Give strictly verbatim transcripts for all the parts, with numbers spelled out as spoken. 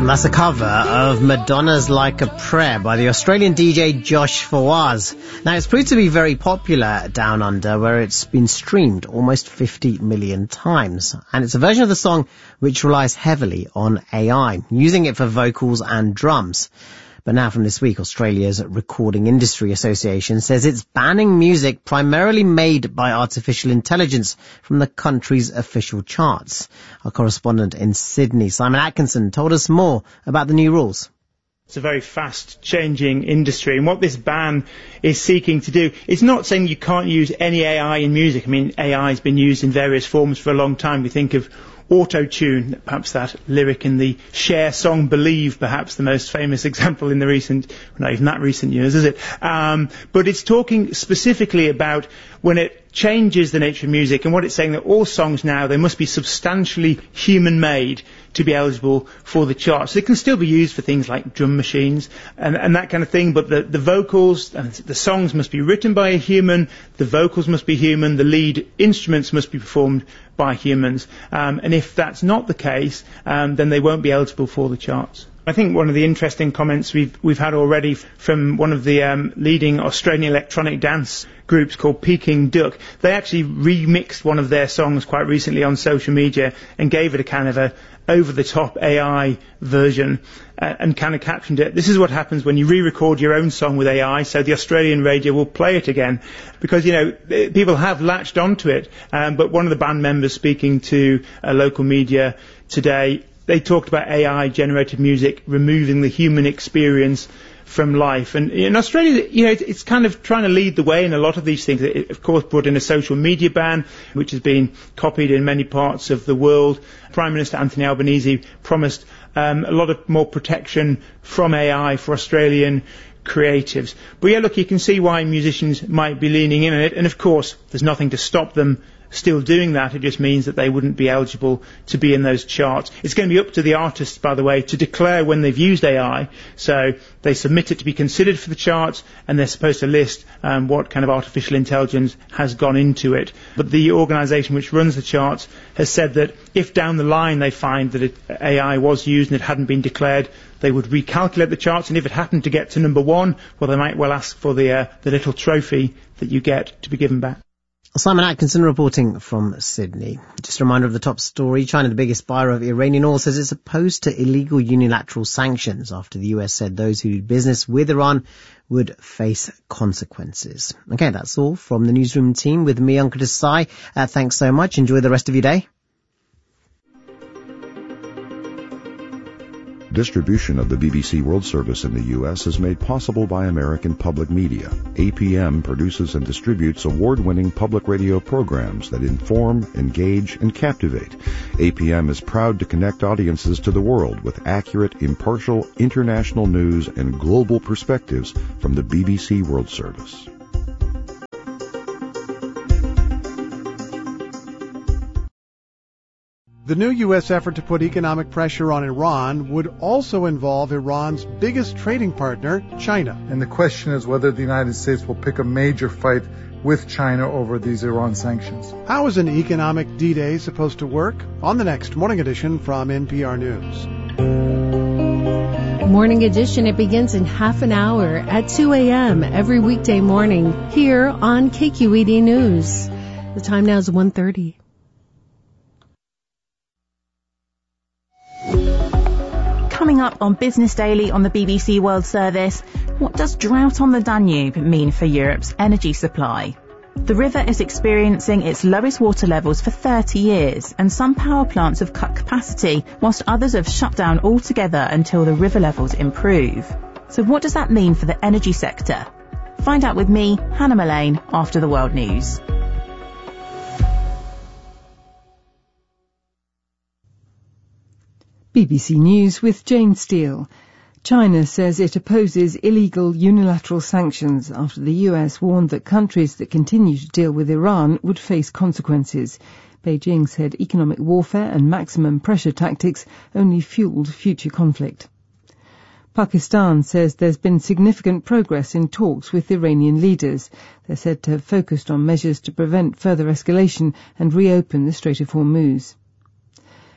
That's a cover of Madonna's Like a Prayer by the Australian D J Josh Fawaz. Now, it's proved to be very popular down under, where it's been streamed almost fifty million times. And it's a version of the song which relies heavily on A I, using it for vocals and drums. But now from this week, Australia's Recording Industry Association says it's banning music primarily made by artificial intelligence from the country's official charts. Our correspondent in Sydney, Simon Atkinson, told us more about the new rules. It's a very fast-changing industry, and what this ban is seeking to do, it's not saying you can't use any A I in music. I mean, A I has been used in various forms for a long time. We think of auto-tune, perhaps that lyric in the Cher song Believe, perhaps the most famous example in the recent, not even that recent years, is it? Um, but it's talking specifically about when it changes the nature of music, and what it's saying that all songs now, they must be substantially human-made to be eligible for the charts. They can still be used for things like drum machines and, and that kind of thing, but the, the vocals and the songs must be written by a human, the vocals must be human, the lead instruments must be performed by humans. Um, and if that's not the case, um, then they won't be eligible for the charts. I think one of the interesting comments we've we've had already from one of the um, leading Australian electronic dance groups called Peking Duck. They actually remixed one of their songs quite recently on social media and gave it a kind of a over-the-top A I version uh, and kind of captioned it. This is what happens when you re-record your own song with A I, so the Australian radio will play it again. Because, you know, people have latched onto it. Um, but one of the band members speaking to a local media today, they talked about A I-generated music removing the human experience from life. And in Australia, you know, it's kind of trying to lead the way in a lot of these things. It, of course, brought in a social media ban, which has been copied in many parts of the world. Prime Minister Anthony Albanese promised um, a lot of more protection from A I for Australian creatives. But yeah, look, you can see why musicians might be leaning in on it. And of course, there's nothing to stop them still doing that. It just means that they wouldn't be eligible to be in those charts. It's going to be up to the artists, by the way, to declare when they've used A I. So they submit it to be considered for the charts, and they're supposed to list um, what kind of artificial intelligence has gone into it. But the organisation which runs the charts has said that if down the line they find that it, A I was used and it hadn't been declared, they would recalculate the charts, and if it happened to get to number one, well, they might well ask for the uh, the little trophy that you get to be given back. Simon Atkinson reporting from Sydney. Just a reminder of the top story. China, the biggest buyer of Iranian oil, says it's opposed to illegal unilateral sanctions after the U S said those who do business with Iran would face consequences. Okay, that's all from the newsroom team with me, Uncle Desai. Uh, thanks so much. Enjoy the rest of your day. Distribution of the B B C World Service in the U S is made possible by American Public Media. A P M produces and distributes award-winning public radio programs that inform, engage, and captivate. A P M is proud to connect audiences to the world with accurate, impartial, international news and global perspectives from the B B C World Service. The new U S effort to put economic pressure on Iran would also involve Iran's biggest trading partner, China. And the question is whether the United States will pick a major fight with China over these Iran sanctions. How is an economic D-Day supposed to work? On the next Morning Edition from N P R News. Morning Edition, it begins in half an hour at two a.m. every weekday morning here on K Q E D News. The time now is one thirty. Coming up on Business Daily on the B B C World Service, what does drought on the Danube mean for Europe's energy supply? The river is experiencing its lowest water levels for thirty years, and some power plants have cut capacity, whilst others have shut down altogether until the river levels improve. So what does that mean for the energy sector? Find out with me, Hannah Mullane, after the World News. B B C News with Jane Steele. China says it opposes illegal unilateral sanctions after the U S warned that countries that continue to deal with Iran would face consequences. Beijing said economic warfare and maximum pressure tactics only fueled future conflict. Pakistan says there's been significant progress in talks with Iranian leaders. They're said to have focused on measures to prevent further escalation and reopen the Strait of Hormuz.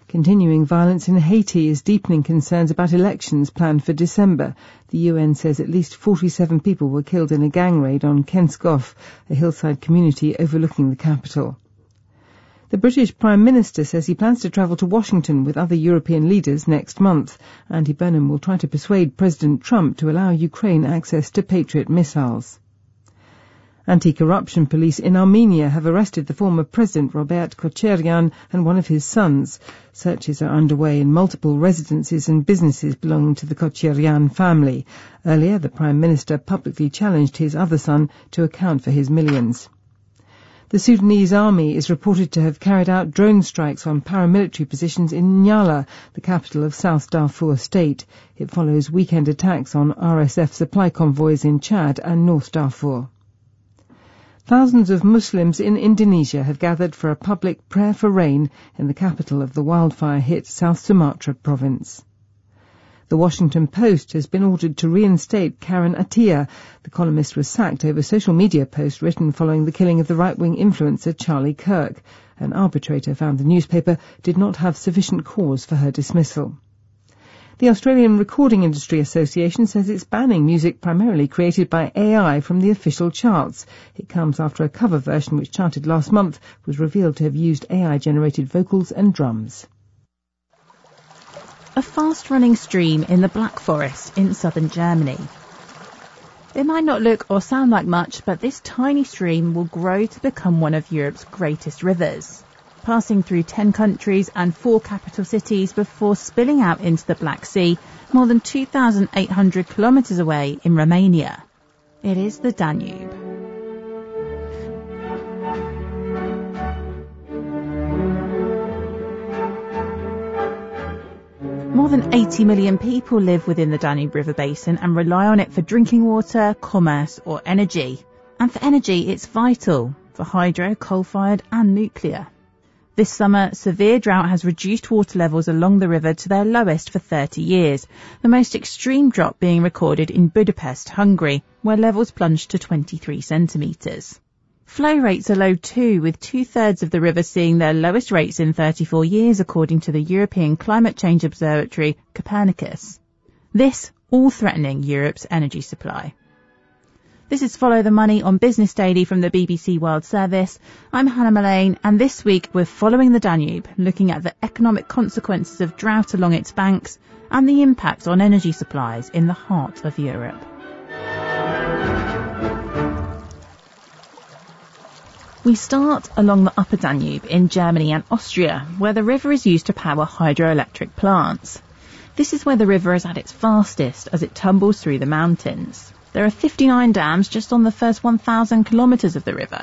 Continuing violence in Haiti is deepening concerns about elections planned for December. The U N says at least forty-seven people were killed in a gang raid on Kenskoff, a hillside community overlooking the capital. The British Prime Minister says he plans to travel to Washington with other European leaders next month. Andy Burnham will try to persuade President Trump to allow Ukraine access to Patriot missiles. Anti-corruption police in Armenia have arrested the former president Robert Kocherian and one of his sons. Searches are underway in multiple residences and businesses belonging to the Kocherian family. Earlier, the Prime Minister publicly challenged his other son to account for his millions. The Sudanese army is reported to have carried out drone strikes on paramilitary positions in Nyala, the capital of South Darfur state. It follows weekend attacks on R S F supply convoys in Chad and North Darfur. Thousands of Muslims in Indonesia have gathered for a public prayer for rain in the capital of the wildfire-hit South Sumatra province. The Washington Post has been ordered to reinstate Karen Attiah. The columnist was sacked over social media posts written following the killing of the right-wing influencer Charlie Kirk. An arbitrator found the newspaper did not have sufficient cause for her dismissal. The Australian Recording Industry Association says it's banning music primarily created by A I from the official charts. It comes after a cover version which charted last month was revealed to have used A I-generated vocals and drums. A fast-running stream in the Black Forest in southern Germany. It might not look or sound like much, but this tiny stream will grow to become one of Europe's greatest rivers, passing through ten countries and four capital cities before spilling out into the Black Sea, more than two thousand eight hundred kilometres away in Romania. It is the Danube. More than eighty million people live within the Danube River Basin and rely on it for drinking water, commerce or energy. And for energy, it's vital for hydro, coal-fired and nuclear. This summer, severe drought has reduced water levels along the river to their lowest for thirty years, the most extreme drop being recorded in Budapest, Hungary, where levels plunged to twenty-three centimetres. Flow rates are low too, with two-thirds of the river seeing their lowest rates in thirty-four years, according to the European Climate Change Observatory, Copernicus. This all threatening Europe's energy supply. This is Follow the Money on Business Daily from the B B C World Service. I'm Hannah Mullane, and this week we're following the Danube, looking at the economic consequences of drought along its banks and the impact on energy supplies in the heart of Europe. We start along the upper Danube in Germany and Austria, where the river is used to power hydroelectric plants. This is where the river is at its fastest as it tumbles through the mountains. There are fifty-nine dams just on the first one thousand kilometres of the river.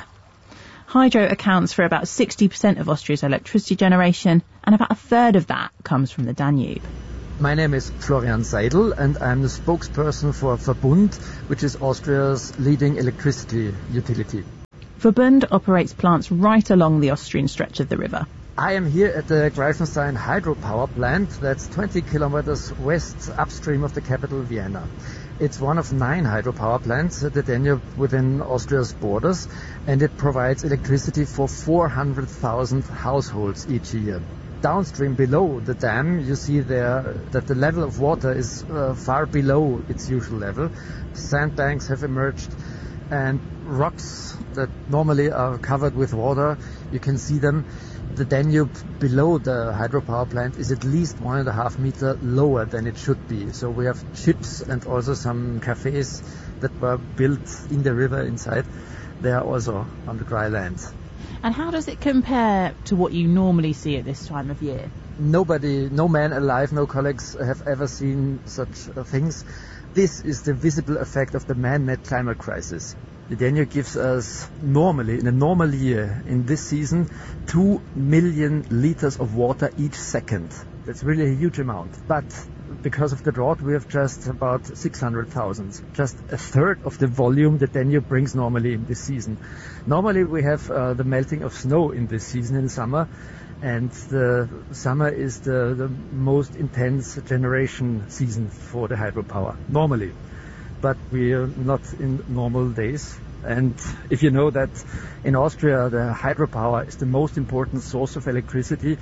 Hydro accounts for about sixty percent of Austria's electricity generation, and about a third of that comes from the Danube. My name is Florian Seidel, and I'm the spokesperson for Verbund, which is Austria's leading electricity utility. Verbund operates plants right along the Austrian stretch of the river. I am here at the Greifenstein hydropower plant that's twenty kilometers west upstream of the capital Vienna. It's one of nine hydropower plants at the Danube within Austria's borders, and it provides electricity for four hundred thousand households each year. Downstream below the dam, you see there that the level of water is uh, far below its usual level. Sandbanks have emerged, and rocks that normally are covered with water, you can see them. The Danube below the hydropower plant is at least one and a half meter lower than it should be. So we have ships and also some cafes that were built in the river inside. They are also on the dry land. And how does it compare to what you normally see at this time of year? Nobody, no man alive, no colleagues have ever seen such uh, things. This is the visible effect of the man-made climate crisis. The Danube gives us normally, in a normal year, in this season, two million liters of water each second. That's really a huge amount. But because of the drought, we have just about six hundred thousand. Just a third of the volume the Danube brings normally in this season. Normally we have uh, the melting of snow in this season in summer, and the summer is the, the most intense generation season for the hydropower, normally. But we are not in normal days. And if you know that in Austria the hydropower is the most important source of electricity,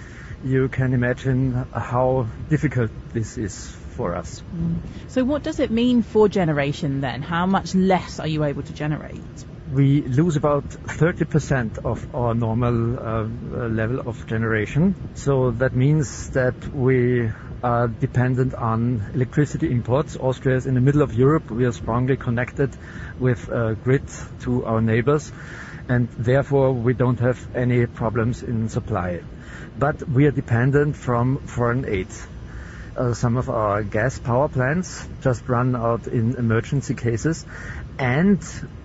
you can imagine how difficult this is for us. Mm. So what does it mean for generation then? How much less are you able to generate? We lose about thirty percent of our normal uh, level of generation. So that means that we are dependent on electricity imports. Austria is in the middle of Europe. We are strongly connected with a grid to our neighbors, and therefore we don't have any problems in supply. But we are dependent from foreign aid. Uh, some of our gas power plants just run out in emergency cases, and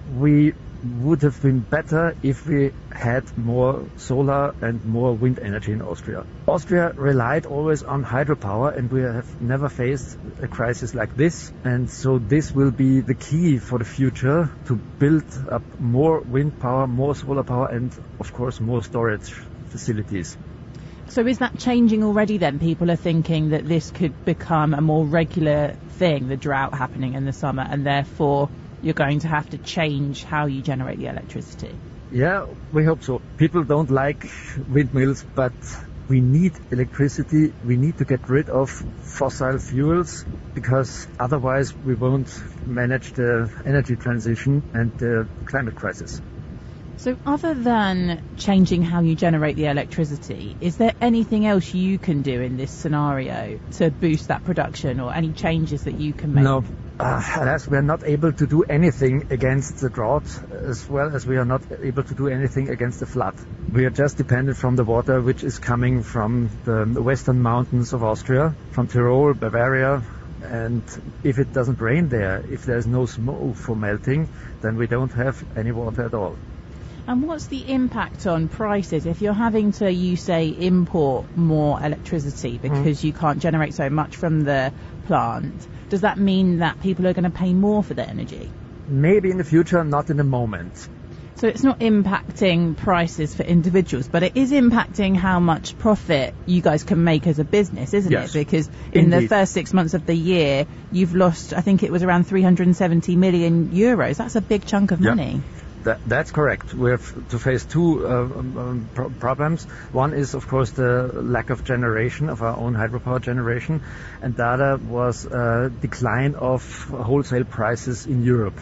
we would have been better if we had more solar and more wind energy in Austria. Austria relied always on hydropower, and we have never faced a crisis like this. And so this will be the key for the future, to build up more wind power, more solar power, and of course more storage facilities. So is that changing already then? People are thinking that this could become a more regular thing, the drought happening in the summer, and therefore you're going to have to change how you generate the electricity. Yeah, we hope so. People don't like windmills, but we need electricity. We need to get rid of fossil fuels, because otherwise we won't manage the energy transition and the climate crisis. So other than changing how you generate the electricity, is there anything else you can do in this scenario to boost that production, or any changes that you can make? No. Uh, alas, we are not able to do anything against the drought, as well as we are not able to do anything against the flood. We are just dependent from the water which is coming from the western mountains of Austria, from Tyrol, Bavaria, and if it doesn't rain there, if there's no snow for melting, then we don't have any water at all. And what's the impact on prices if you're having to, you say, import more electricity because mm. you can't generate so much from the plant? Does that mean that people are going to pay more for their energy? Maybe in the future, not in the moment. So it's not impacting prices for individuals, but it is impacting how much profit you guys can make as a business, isn't yes, it? Because in indeed. the first six months of the year, you've lost, I think it was around three hundred seventy million euros. That's a big chunk of yeah. money. That, that's correct. We have to face two uh, um, pro- problems. One is, of course, the lack of generation, of our own hydropower generation, and the other was a decline of wholesale prices in Europe.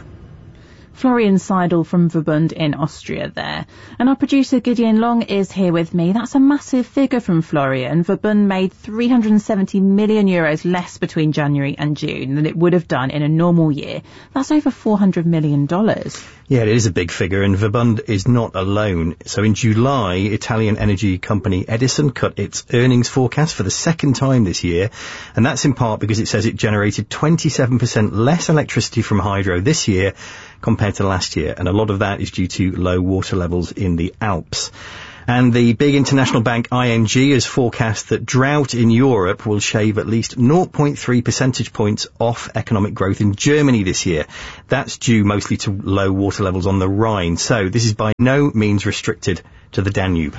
Florian Seidel from Verbund in Austria there. And our producer Gideon Long is here with me. That's a massive figure from Florian. Verbund made three hundred seventy million euros less between January and June than it would have done in a normal year. That's over four hundred million dollars. Yeah, it is a big figure, and Verbund is not alone. So in July, Italian energy company Edison cut its earnings forecast for the second time this year, and that's in part because it says it generated twenty-seven percent less electricity from hydro this year compared to last year, and a lot of that is due to low water levels in the Alps. And the big international bank I N G has forecast that drought in Europe will shave at least zero point three percentage points off economic growth in Germany this year. That's due mostly to low water levels on the Rhine. So this is by no means restricted to the Danube.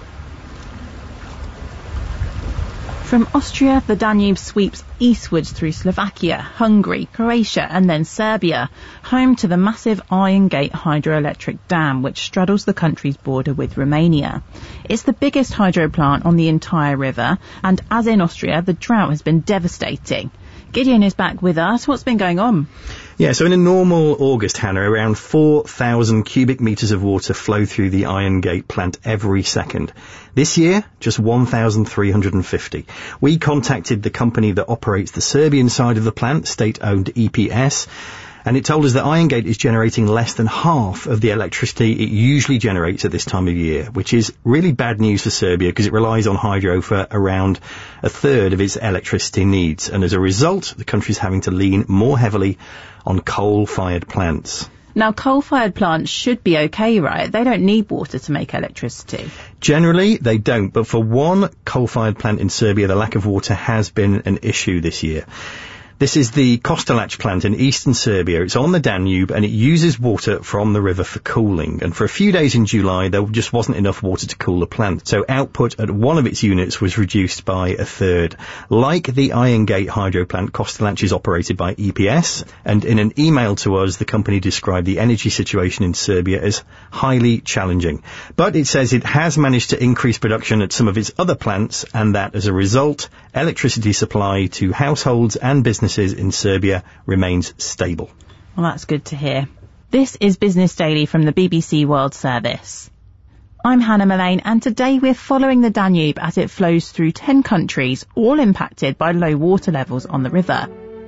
From Austria, the Danube sweeps eastwards through Slovakia, Hungary, Croatia and then Serbia, home to the massive Iron Gate hydroelectric dam which straddles the country's border with Romania. It's the biggest hydro plant on the entire river, and as in Austria, the drought has been devastating. Gideon is back with us. What's been going on? Yeah, so in a normal August, Hannah, around four thousand cubic metres of water flow through the Iron Gate plant every second. This year, just one thousand three hundred fifty. We contacted the company that operates the Serbian side of the plant, state-owned E P S, and it told us that Iron Gate is generating less than half of the electricity it usually generates at this time of year, which is really bad news for Serbia because it relies on hydro for around a third of its electricity needs. And as a result, the country's having to lean more heavily on coal-fired plants. Now, coal-fired plants should be okay, right? They don't need water to make electricity. Generally, they don't, but for one coal-fired plant in Serbia, the lack of water has been an issue this year. This is the Kostolac plant in eastern Serbia. It's on the Danube and it uses water from the river for cooling. And for a few days in July, there just wasn't enough water to cool the plant. So output at one of its units was reduced by a third. Like the Iron Gate hydro plant, Kostolac is operated by E P S. And in an email to us, the company described the energy situation in Serbia as highly challenging. But it says it has managed to increase production at some of its other plants and that as a result, electricity supply to households and businesses in Serbia remains stable. Well, that's good to hear. This is Business Daily from the B B C World Service. I'm Hannah Mullane, and today we're following the Danube as it flows through ten countries, all impacted by low water levels on the river.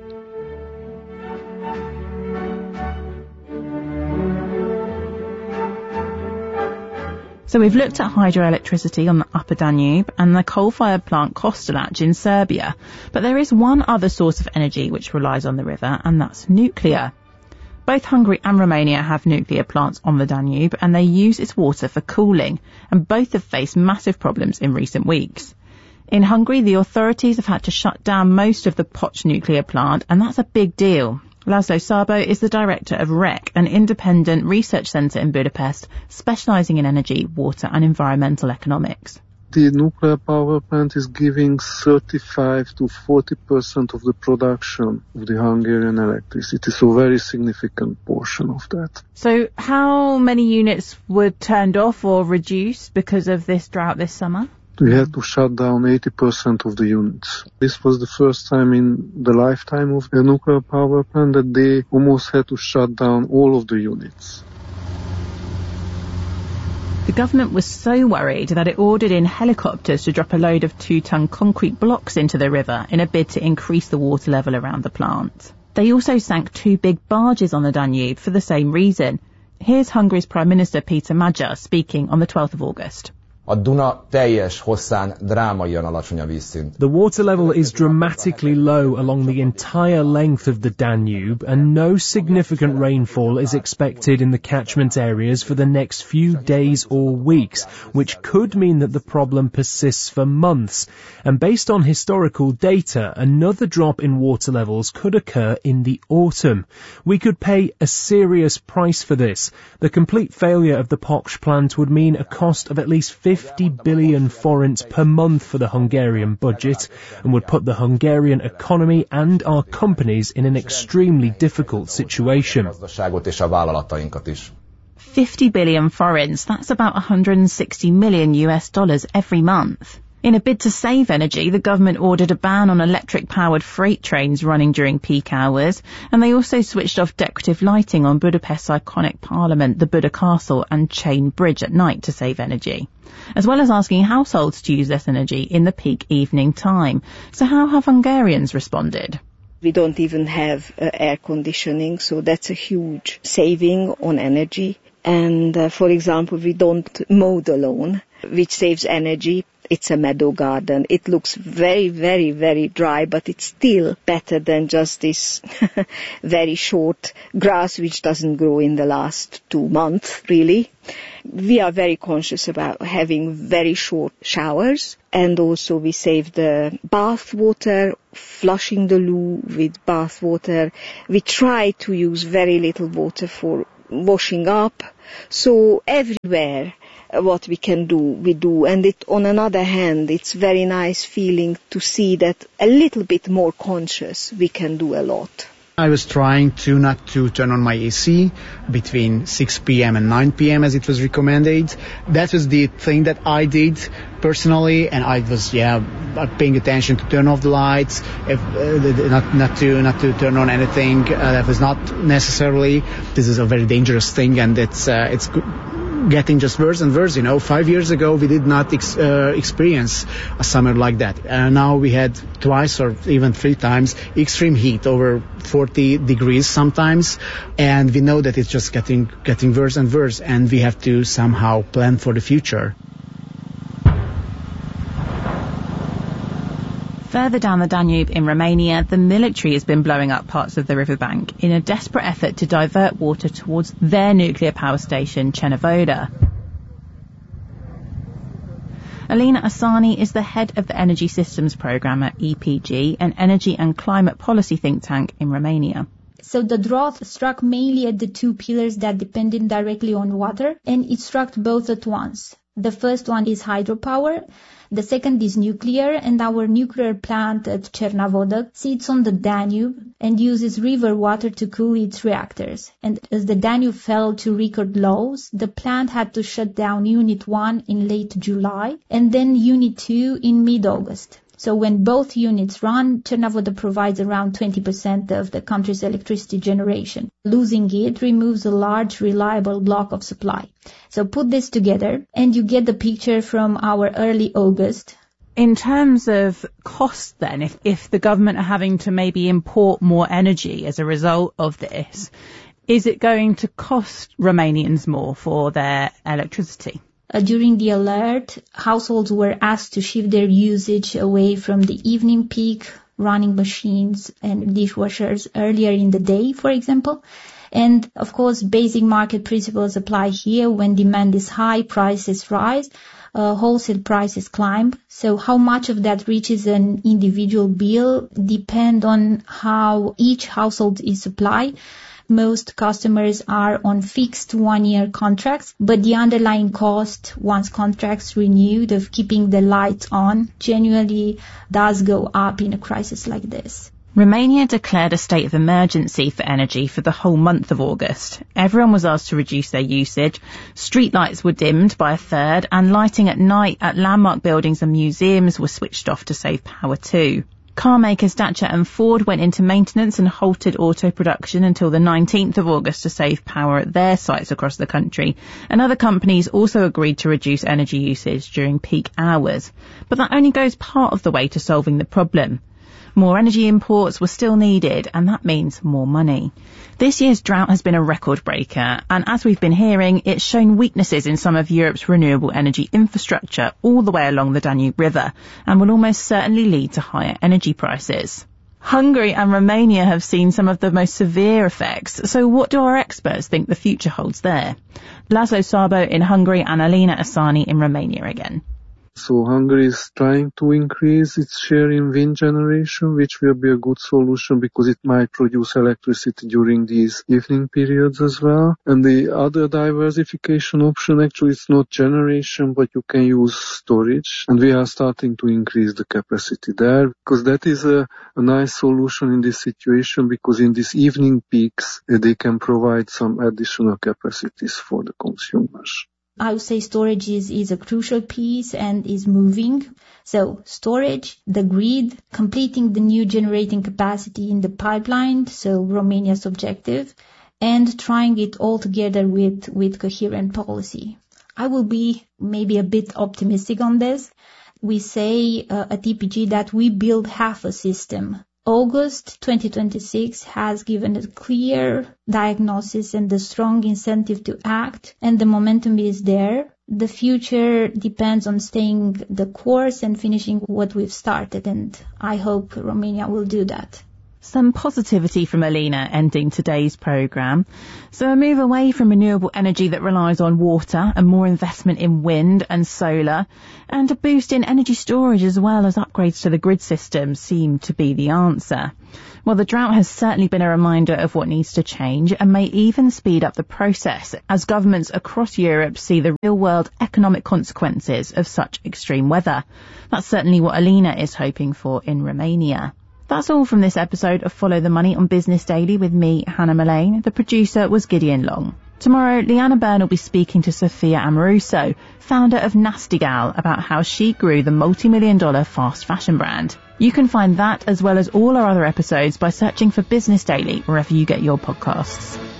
So we've looked at hydroelectricity on the upper Danube and the coal-fired plant Kostolac in Serbia. But there is one other source of energy which relies on the river, and that's nuclear. Both Hungary and Romania have nuclear plants on the Danube, and they use its water for cooling, and both have faced massive problems in recent weeks. In Hungary, the authorities have had to shut down most of the Pocs nuclear plant, and that's a big deal. Laszlo Szabo is the director of R E C, an independent research centre in Budapest, specialising in energy, water and environmental economics. The nuclear power plant is giving thirty-five to forty percent of the production of the Hungarian electricity, so a very significant portion of that. So how many units were turned off or reduced because of this drought this summer? We had to shut down eighty percent of the units. This was the first time in the lifetime of the nuclear power plant that they almost had to shut down all of the units. The government was so worried that it ordered in helicopters to drop a load of two-ton concrete blocks into the river in a bid to increase the water level around the plant. They also sank two big barges on the Danube for the same reason. Here's Hungary's Prime Minister Peter Magyar speaking on the twelfth of August. A Duna teljes hosszán drámaian alacsony a vízszint. The water level is dramatically low along the entire length of the Danube, and no significant rainfall is expected in the catchment areas for the next few days or weeks, which could mean that the problem persists for months. And based on historical data, another drop in water levels could occur in the autumn. We could pay a serious price for this. The complete failure of the Pocs plant would mean a cost of at least fifty billion forints per month for the Hungarian budget and would put the Hungarian economy and our companies in an extremely difficult situation. fifty billion forints, that's about one hundred sixty million US dollars every month. In a bid to save energy, the government ordered a ban on electric-powered freight trains running during peak hours, and they also switched off decorative lighting on Budapest's iconic parliament, the Buda Castle and Chain Bridge at night to save energy, as well as asking households to use less energy in the peak evening time. So how have Hungarians responded? We don't even have uh, air conditioning, so that's a huge saving on energy. And, uh, for example, we don't mow the lawn, which saves energy. It's a meadow garden. It looks very, very, very dry, but it's still better than just this very short grass which doesn't grow in the last two months, really. We are very conscious about having very short showers, and also we save the bath water, flushing the loo with bath water. We try to use very little water for washing up. So everywhere what we can do, we do. And it, on another hand, it's very nice feeling to see that a little bit more conscious we can do a lot. I was trying to not to turn on my A C between six p.m. and nine p.m. as it was recommended. That was the thing that I did personally, and I was yeah paying attention to turn off the lights, if, uh, not not to not to turn on anything uh, that was not necessarily. This is a very dangerous thing, and it's uh, it's getting just worse and worse. You know, five years ago we did not ex- uh, experience a summer like that. Uh, now we had twice or even three times extreme heat, over forty degrees sometimes, and we know that it's just getting getting worse and worse, and we have to somehow plan for the future. Further down the Danube in Romania, the military has been blowing up parts of the riverbank in a desperate effort to divert water towards their nuclear power station, Cernavodă. Alina Asani is the head of the Energy Systems Programme at E P G, an energy and climate policy think tank in Romania. So the drought struck mainly at the two pillars that depended directly on water, and it struck both at once. The first one is hydropower, the second is nuclear, and our nuclear plant at Cernavodă sits on the Danube and uses river water to cool its reactors. And as the Danube fell to record lows, the plant had to shut down Unit one in late July and then Unit two in mid-August. So when both units run, Cernavodă provides around twenty percent of the country's electricity generation. Losing it removes a large, reliable block of supply. So put this together and you get the picture from our early August. In terms of cost then, if, if the government are having to maybe import more energy as a result of this, is it going to cost Romanians more for their electricity? Uh, during the alert, households were asked to shift their usage away from the evening peak, running machines and dishwashers earlier in the day, for example. And of course, basic market principles apply here. When demand is high, prices rise, uh, wholesale prices climb. So how much of that reaches an individual bill depend on how each household is supplied. Most customers are on fixed one-year contracts, but the underlying cost, once contracts renewed, of keeping the lights on generally does go up in a crisis like this. Romania declared a state of emergency for energy for the whole month of August. Everyone was asked to reduce their usage. Streetlights were dimmed by a third, and lighting at night at landmark buildings and museums was switched off to save power too. Car makers Dacia and Ford went into maintenance and halted auto production until the nineteenth of August to save power at their sites across the country. And other companies also agreed to reduce energy usage during peak hours. But that only goes part of the way to solving the problem. More energy imports were still needed, and that means more money. This year's drought has been a record breaker, and as we've been hearing, it's shown weaknesses in some of Europe's renewable energy infrastructure all the way along the Danube River, and will almost certainly lead to higher energy prices. Hungary and Romania have seen some of the most severe effects, so what do our experts think the future holds there? Laszlo Szabo in Hungary and Alina Asani in Romania again. So Hungary is trying to increase its share in wind generation, which will be a good solution because it might produce electricity during these evening periods as well. And the other diversification option actually is not generation, but you can use storage. And we are starting to increase the capacity there because that is a, a nice solution in this situation because in these evening peaks, uh, they can provide some additional capacities for the consumers. I would say storage is, is a crucial piece and is moving. So storage, the grid, completing the new generating capacity in the pipeline, so Romania's objective, and trying it all together with, with coherent policy. I will be maybe a bit optimistic on this. We say uh, at E P G that we build half a system. August twenty twenty-six has given a clear diagnosis and a strong incentive to act, and the momentum is there. The future depends on staying the course and finishing what we've started, and I hope Romania will do that. Some positivity from Alina ending today's programme. So a move away from renewable energy that relies on water and more investment in wind and solar, and a boost in energy storage as well as upgrades to the grid system seem to be the answer. Well, the drought has certainly been a reminder of what needs to change and may even speed up the process as governments across Europe see the real-world economic consequences of such extreme weather. That's certainly what Alina is hoping for in Romania. That's all from this episode of Follow the Money on Business Daily with me, Hannah Mullane. The producer was Gideon Long. Tomorrow, Leanna Byrne will be speaking to Sophia Amoruso, founder of Nasty Gal, about how she grew the multi-million dollar fast fashion brand. You can find that as well as all our other episodes by searching for Business Daily wherever you get your podcasts.